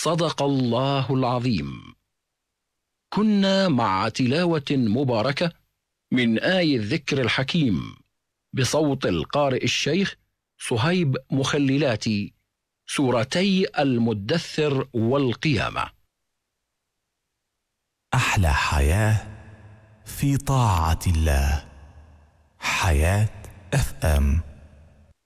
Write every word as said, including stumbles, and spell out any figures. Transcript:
صدق الله العظيم. كنا مع تلاوة مباركة من آي الذكر الحكيم بصوت القارئ الشيخ صهيب مخللاتي، سورتي المدثر والقيامة. أحلى حياة في طاعة الله. حياة اف ام.